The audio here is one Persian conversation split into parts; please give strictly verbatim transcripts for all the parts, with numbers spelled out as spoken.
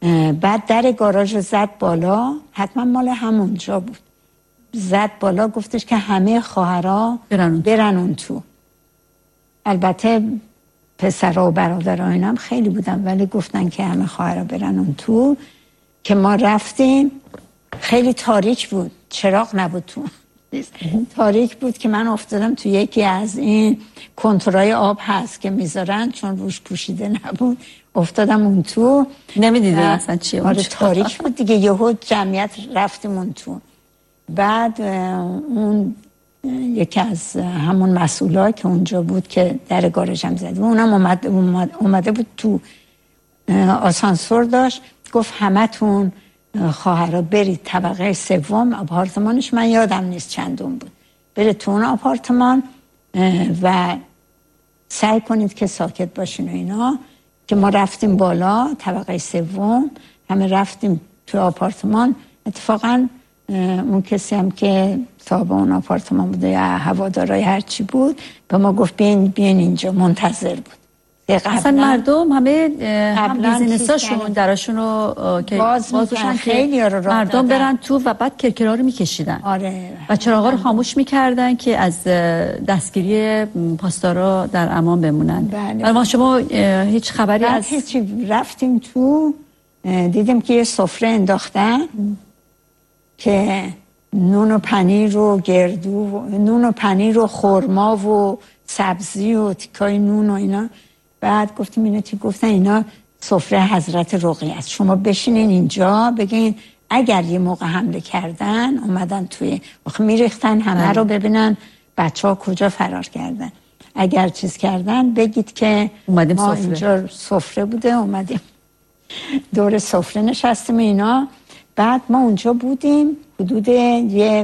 بعد در گاراژ زد بالا، حتما مال همونجا بود، زد بالا گفتش که همه خواهرها برن, برن اون تو. البته پسرها و برادرها اینم خیلی بودن ولی گفتن که همه خواهرها برن اون تو. که ما رفتیم، خیلی تاریک بود، چراغ نبود تو، تاریک بود که من افتادم تو یکی از این کنتورای آب هست که میذارن، چون روش پوشیده نبود افتادم اون تو، نمیدیدم اصلا چیه. آره تاریک بود دیگه، یهو جمعیت رفتیم اون تو. بعد اون یکی از همون مسئولا که اونجا بود که در گاراژم زد، اونم اومد اومده بود تو، آسانسور داشت، گفت همتون خواهرها برید طبقه سوم آپارتمانش، من یادم نیست چندم بود، برید تو اون آپارتمان و سعی کنید که ساکت باشین و اینا. که ما رفتیم بالا طبقه سوم، همه رفتیم تو آپارتمان. اتفاقا اون کسی هم که صاحب اون آپارتمان بوده یا هوادارای هرچی بود به ما گفت بیاین بیاین اینجا، منتظر بود. اصلا مردم همه هم بیزینساشون دراشون رو که باز بازوشن خیلی رو مردم برن تو و بعد کرکرها رو میکشیدن. آره. و چراغا رو خاموش میکردن که از دستگیری پاسدارا در امان بمونن. بله. ولی ما شما هیچ خبری از هیچی، رفتیم تو دیدیم که یه سفره انداختن که نون و پنیر و گردو، نون و پنیر و خرما و سبزی و تیکای نون و اینا. بعد گفتیم اینا چی؟ گفتن اینا سفره حضرت رقیه است، شما بشینین اینجا بگین اگر یه موقع حمله کردن اومدن توی آخه میریختن همه رو ببینن بچه ها کجا فرار کردن، اگر چیز کردن بگید که اومدیم ما سفره. اینجا سفره بوده اومدیم دور سفره نشستیم اینا. بعد ما اونجا بودیم حدود یه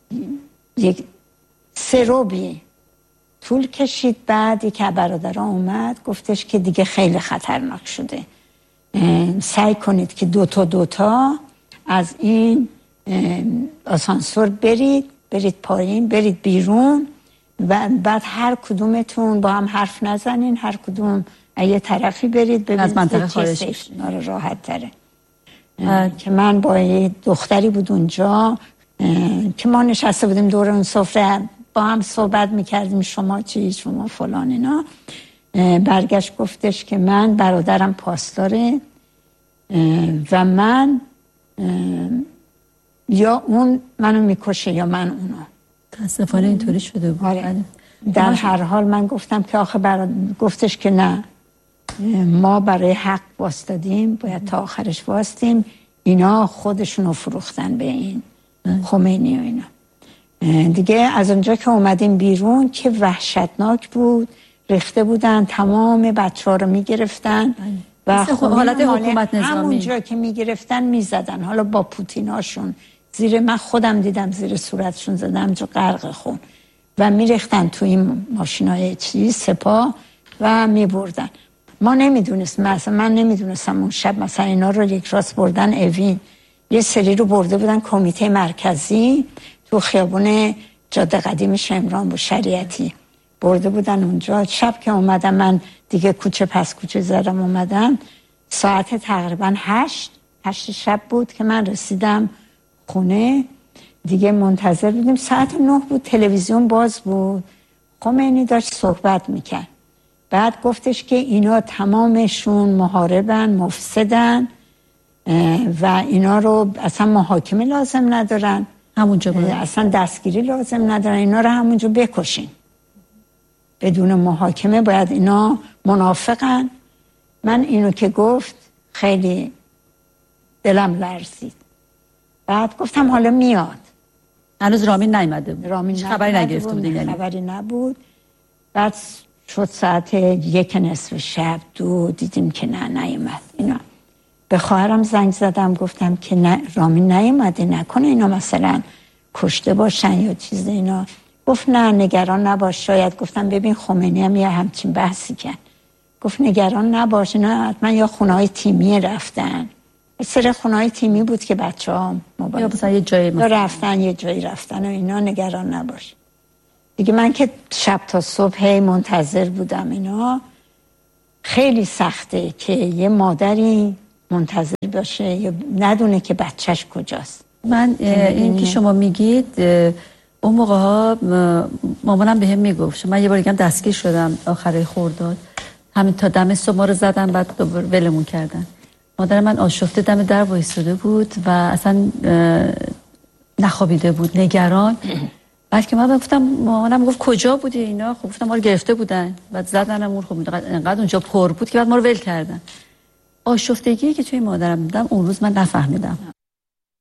یک سه روبی طول کشید. بعد یک برادرها اومد گفتش که دیگه خیلی خطرناک شده، سعی کنید که دوتا دوتا از این آسانسور برید برید پایین، برید بیرون و بعد هر کدومتون با هم حرف نزنین، هر کدوم یه طرفی برید ببینید از منطقه خارج بشین، راحت تره. که من با یه دختری بود اونجا که ما نشسته بودیم دور اون سفره با هم صحبت میکردیم، شما چی شما فلان اینا. برگشت گفتش که من برادرم پاسداره و من یا اون منو میکشه یا من اونو. متاسفانه اینطوری شده بود. آره. در هر حال من گفتم که آخه براد... گفتش که نه ما برای حق واسطادیم، باید تا آخرش واسطیم، اینا خودشونو فروختن به این خمینی و اینا. دیگه از اونجا که اومدیم بیرون که وحشتناک بود، ریخته بودن تمام بچه ها رو میگرفتن و حالت حکومت نظامی، همونجا که میگرفتن میزدن. حالا با پوتیناشون زیر، من خودم دیدم زیر صورتشون زدم جو غرق خون و میریختن تو این ماشینای چیز سپاه و میبردن. ما نمیدونست، مثلا من نمیدونستم اون شب مثلا اینا رو یک راست بردن اوین، یه سری رو برده بودن کمیته مرکزی تو خیابون جاده قدیم شمران با شریعتی برده بودن اونجا. شب که اومدم من دیگه کوچه پس کوچه زدم اومدم، ساعت تقریبا هشت هشت شب بود که من رسیدم خونه. دیگه منتظر بودیم، ساعت نه بود، تلویزیون باز بود، خمینی داشت صحبت میکرد. بعد گفتش که اینا تمامشون محاربن، مفسدن و اینا رو اصلا محاکمه لازم ندارن، همونجا باید. اصلا دستگیری لازم ندارن، اینا رو همونجا بکشین بدون محاکمه، باید اینا منافقن. من اینو که گفت خیلی دلم لرزید. بعد گفتم حالا میاد. هنوز رامین نیامده بود، رامین خبری نگرفته بود، یعنی خبری نبود. بعد شد ساعت یک نصف شب دو، دیدیم که نه نیامد. اینا به خواهرم زنگ زدم گفتم که نه رامین نیامده، نکنه اینا مثلا کشته باشن یا چیز اینا. گفت نه نگران نباش شاید. گفتم ببین خمینی هم یه همچین بحثی کرد. گفت نگران نباش، نه حتما یا خونه‌های تیمی رفتن، سر خونه‌های تیمی بود که بچه‌ها یا مثلا یه جایی مثلا رفتن یه جایی رفتن و اینا، نگران نباش. دیگه من که شب تا صبح هی منتظر بودم. اینا خیلی سخته که یه مادری منتظر باشه یا ندونه که بچهش کجاست. من این که شما میگید اون موقع ها مامانم بهم میگفت، من یه بار دیگه دستگیر شدم آخره خرداد، همین تا دم صبح ما رو زدن بعد دوباره ولمون کردن. مادر من آشفته دم در وایساده بود و اصلا نخوابیده بود، نگران. بعد که من گفتم، مامانم گفت کجا بودی اینا؟ خب گفتم ما رو گرفته بودن، بعد زدنمون. خب انقدر اونجا پر بود که بعد ما رو ول کردن. آشفتگی که توی مادرم دیدم اون روز من نفهمیدم.